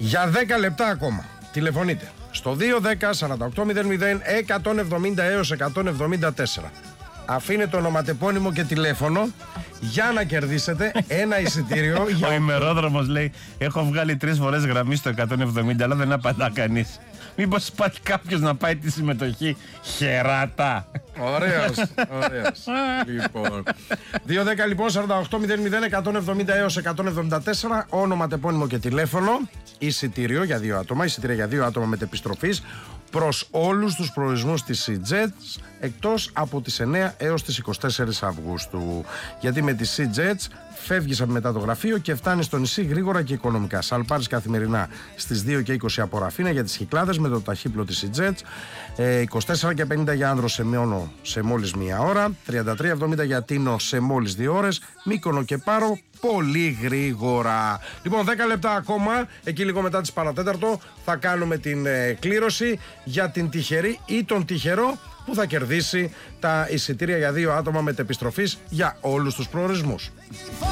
Για 10 λεπτά ακόμα τηλεφωνείτε στο 210-4800-170 έως 174. Αφήνετε το ονοματεπώνυμο και τηλέφωνο για να κερδίσετε ένα εισιτήριο. Ο ημερόδρομος λέει: έχω βγάλει 3 φορές γραμμή στο 170, αλλά δεν απαντά κανείς. Μήπως υπάρχει κάποιος να πάει τη συμμετοχή χεράτα? Ωραίος. Λοιπόν, 210 λοιπόν 4800-170 έως 174. Ονοματεπώνυμο και τηλέφωνο. Εισιτήριο για 2 άτομα. Εισιτήρια για 2 άτομα μετεπιστροφής προς όλους τους προορισμούς της SeaJets, εκτός από τις 9 έως τις 24 Αυγούστου. Γιατί με τις SeaJets φεύγεις μετά το γραφείο και φτάνεις στο νησί γρήγορα και οικονομικά. Σαλπάρεις καθημερινά στις 2 και 20 από Ραφίνα για τις Κυκλάδες με το ταχύπλο της SeaJets, 24 και 50 για Άνδρο σε μόλις 1 ώρα, 33,70 για Τίνο σε μόλις 2 ώρες, Μύκονο και Πάρο πολύ γρήγορα. Λοιπόν, 10 λεπτά ακόμα, εκεί λίγο μετά τις παρατέταρτο, θα κάνουμε την κλήρωση για την τυχερή ή τον τυχερό που θα κερδίσει τα εισιτήρια για 2 άτομα μετεπιστροφής για όλους τους προορισμούς.